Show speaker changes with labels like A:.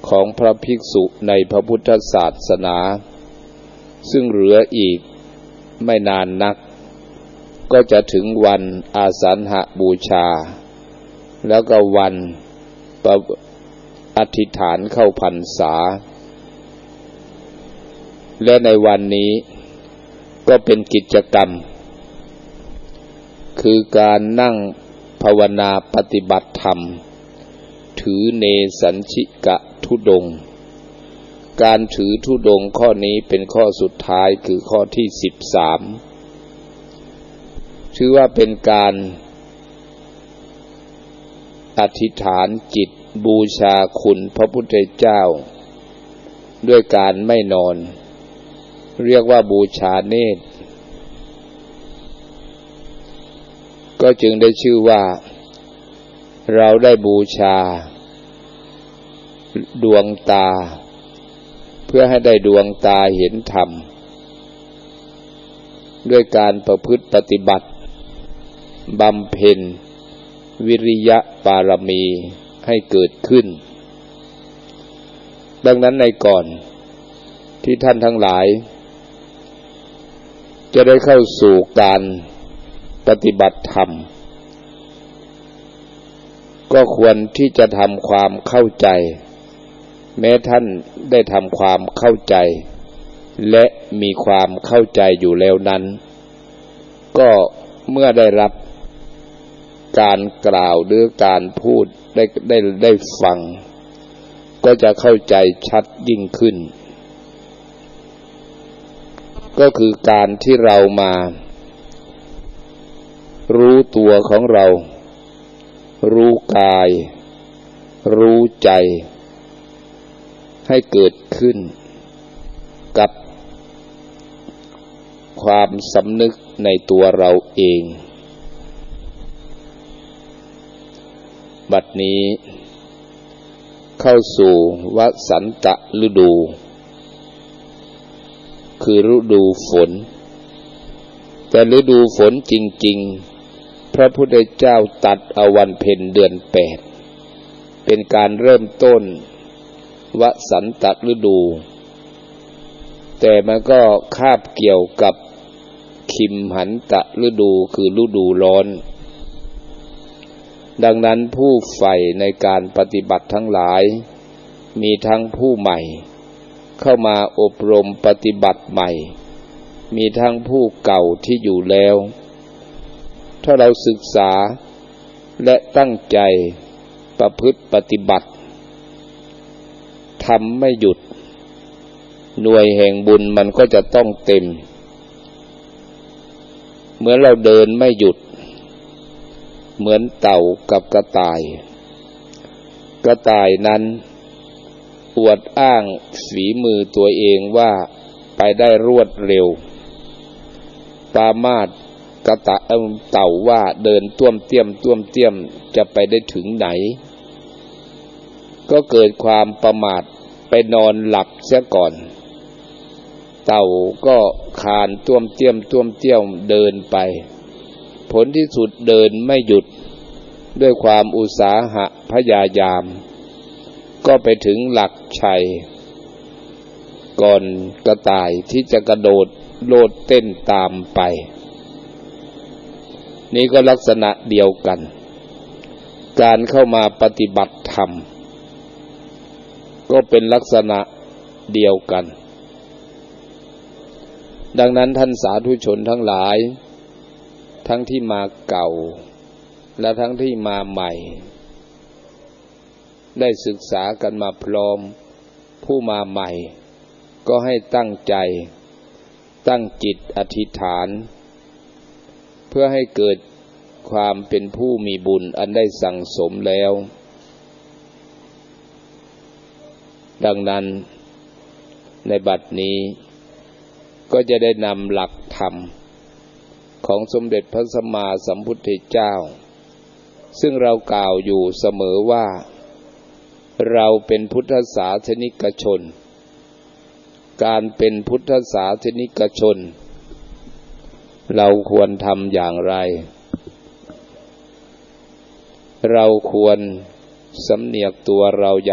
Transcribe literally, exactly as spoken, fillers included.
A: ของพระภิกษุในพระพุทธศาสนาซึ่งเหลืออีกไม่นานนักก็จะถึงวันอาสันหบูชาแล้วก็วันอธิษฐานเข้าพรรษาและในวันนี้ก็เป็นกิจกรรมคือการนั่งภาวนาปฏิบัติธรรมถือเนสัญชิกธุดงค์การถือธุดงค์ข้อนี้เป็นข้อสุดท้ายคือข้อที่สิบสามถือว่าเป็นการอธิษฐานจิตบูชาคุณพระพุทธเจ้าด้วยการไม่นอนเรียกว่าบูชาเนตรก็จึงได้ชื่อว่าเราได้บูชาดวงตาเพื่อให้ได้ดวงตาเห็นธรรมด้วยการประพฤติปฏิบัติบำเพ็ญวิริยะบารมีให้เกิดขึ้นดังนั้นในก่อนที่ท่านทั้งหลายจะได้เข้าสู่การปฏิบัติธรรมก็ควรที่จะทำความเข้าใจแม้ท่านได้ทำความเข้าใจและมีความเข้าใจอยู่แล้วนั้นก็เมื่อได้รับการกล่าวหรือการพูดได้ได้ได้ฟังก็จะเข้าใจชัดยิ่งขึ้นก็คือการที่เรามารู้ตัวของเรารู้กายรู้ใจให้เกิดขึ้นกับความสำนึกในตัวเราเองบัดนี้เข้าสู่วสันตฤดูคือฤดูฝนแต่ฤดูฝนจริงๆพระพุทธเจ้าตัดเอาวันเพ็ญเดือนแปดเป็นการเริ่มต้นวสันตฤดูแต่มันก็คาบเกี่ยวกับคิมหันตฤดูคือฤดูร้อนดังนั้นผู้ใฝ่ในการปฏิบัติทั้งหลายมีทั้งผู้ใหม่เข้ามาอบรมปฏิบัติใหม่มีทั้งผู้เก่าที่อยู่แล้วถ้าเราศึกษาและตั้งใจประพฤติปฏิบัติทำไม่หยุดหน่วยแห่งบุญมันก็จะต้องเต็มเหมือนเราเดินไม่หยุดเหมือนเต่ากับกระต่ายกระต่ายนั้นอวดอ้างฝีมือตัวเองว่าไปได้รวดเร็วปามาสกระต่ายเต่าว่าเดินต้วมเตี้ยมต้วมเตี้ยมจะไปได้ถึงไหนก็เกิดความประมาทไปนอนหลับเสียก่อนเต่าก็คลานต้วมเตี้ยมต้วมเตี้ยมเดินไปผลที่สุดเดินไม่หยุดด้วยความอุตสาหะพยายามก็ไปถึงหลักชัยก่อนกระต่ายที่จะกระโดดโลดเต้นตามไปนี่ก็ลักษณะเดียวกันการเข้ามาปฏิบัติธรรมก็เป็นลักษณะเดียวกันดังนั้นท่านสาธุชนทั้งหลายทั้งที่มาเก่าและทั้งที่มาใหม่ได้ศึกษากันมาพร้อมผู้มาใหม่ก็ให้ตั้งใจตั้งจิตอธิษฐานเพื่อให้เกิดความเป็นผู้มีบุญอันได้สั่งสมแล้วดังนั้นในบัดนี้ก็จะได้นำหลักธรรมของสมเด็จพระสัมมาสัมพุทธเจ้าซึ่งเรากล่าวอยู่เสมอว่าเราเป็นพุทธศาสนิกชนการเป็นพุทธศาสนิกชนเราควรทำอย่างไรเราควรสำเนียกตัวเรา